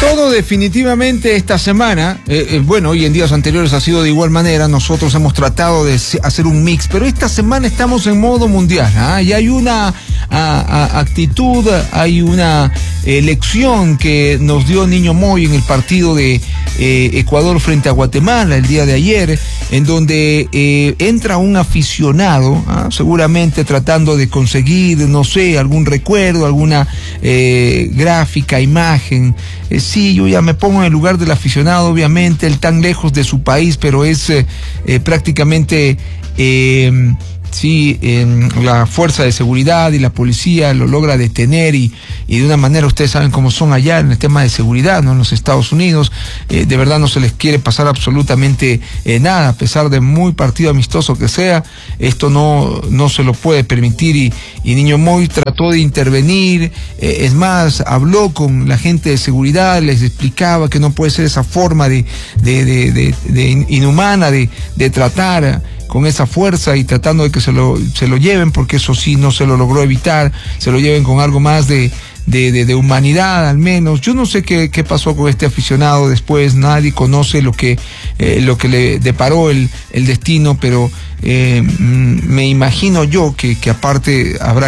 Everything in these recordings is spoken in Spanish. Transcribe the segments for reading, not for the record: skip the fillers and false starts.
todo definitivamente esta semana, bueno, y en días anteriores ha sido de igual manera. Nosotros hemos tratado de hacer un mix, pero esta semana estamos en modo mundial, ¿ah? Y hay una actitud, hay una lección que nos dio Niño Moy en el partido de Ecuador frente a Guatemala el día de ayer, en donde entra un aficionado, seguramente tratando de conseguir, no sé, algún recuerdo, alguna gráfica, imagen. Sí, yo ya me pongo en el lugar del aficionado, obviamente, él tan lejos de su país, pero es prácticamente... la fuerza de seguridad y la policía lo logra detener y de una manera, ustedes saben cómo son allá en el tema de seguridad, ¿no? En los Estados Unidos, de verdad no se les quiere pasar absolutamente nada, a pesar de muy partido amistoso que sea, esto no se lo puede permitir y Niño Moy trató de intervenir, es más, habló con la gente de seguridad, les explicaba que no puede ser esa forma de inhumana de tratar con esa fuerza y tratando de que se lo lleven, porque eso sí no se lo logró evitar, se lo lleven con algo más de humanidad al menos. Yo no sé qué pasó con este aficionado después, nadie conoce lo que le deparó el destino, pero me imagino yo que aparte habrá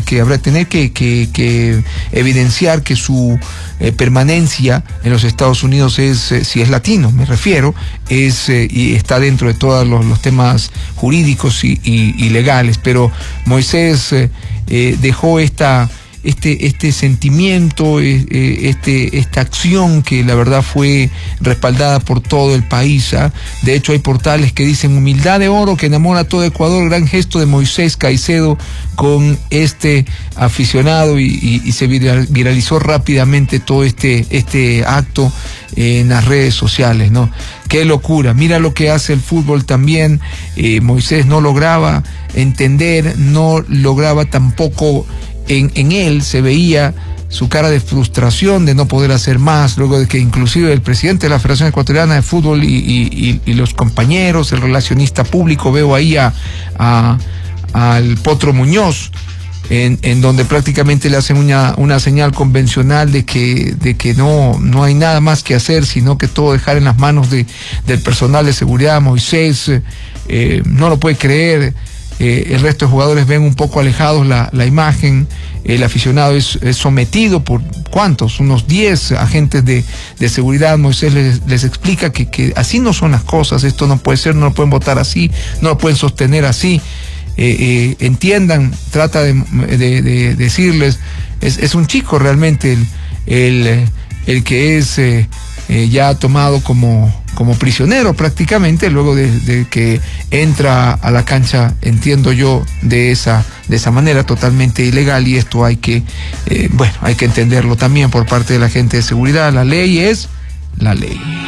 que evidenciar que su permanencia en los Estados Unidos es, si es latino, me refiero, y está dentro de todos los temas jurídicos y legales, pero Moisés dejó este sentimiento, esta acción que la verdad fue respaldada por todo el país, ¿ah? De hecho hay portales que dicen: humildad de oro que enamora a todo Ecuador, gran gesto de Moisés Caicedo con este aficionado, y se viralizó rápidamente todo este acto en las redes sociales, ¿no? Qué locura, mira lo que hace el fútbol también. Moisés no lograba entender, no lograba tampoco. En él se veía su cara de frustración de no poder hacer más, luego de que inclusive el presidente de la Federación Ecuatoriana de Fútbol y los compañeros, el relacionista público, veo ahí al Potro Muñoz, en donde prácticamente le hacen una señal convencional de que no hay nada más que hacer, sino que todo dejar en las manos del personal de seguridad. Moisés no lo puede creer. El resto de jugadores ven un poco alejados la imagen. El aficionado es sometido por ¿cuántos? Unos 10 agentes de seguridad. Moisés les explica que así no son las cosas, esto no puede ser, no lo pueden votar así, no lo pueden sostener así. Entiendan, trata de decirles, es un chico realmente el que es ya tomado como prisionero prácticamente, luego de que entra a la cancha, entiendo yo, de esa manera totalmente ilegal, y esto hay que entenderlo también por parte de la gente de seguridad. La ley es la ley.